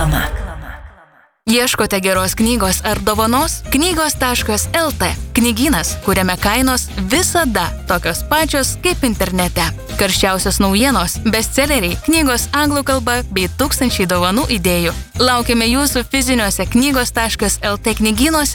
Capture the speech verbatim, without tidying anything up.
Reklama. Ieškote geros knygos ar dovanos? knygos taškas el tė. Knygynas, kuriame kainos visada tokios pačios kaip internete. Karščiausios naujienos, bestseleriai, knygos anglų kalba bei tūkstančiai dovanų idėjų. Laukiame jūsų fiziniuose knygos taškas el tė knygynuose